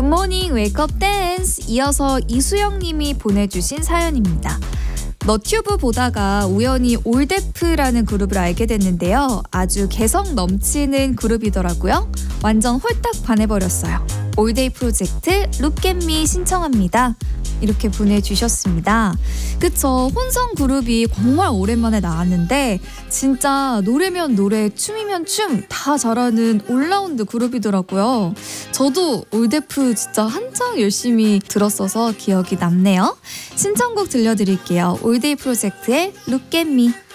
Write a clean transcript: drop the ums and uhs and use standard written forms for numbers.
굿모닝 웨이크업 댄스. 이어서 이수영님이 보내주신 사연입니다. 너튜브 보다가 우연히 올데프라는 그룹을 알게 됐는데요. 아주 개성 넘치는 그룹이더라고요. 완전 홀딱 반해버렸어요. 올데이 프로젝트 룩앤미 신청합니다. 이렇게 보내주셨습니다. 그쵸, 혼성 그룹이 정말 오랜만에 나왔는데 진짜 노래면 노래, 춤이면 춤 다 잘하는 올라운드 그룹이더라고요. 저도 올데프 진짜 한창 열심히 들었어서 기억이 남네요. 신청곡 들려드릴게요. 올데이 프로젝트의 룩앤미.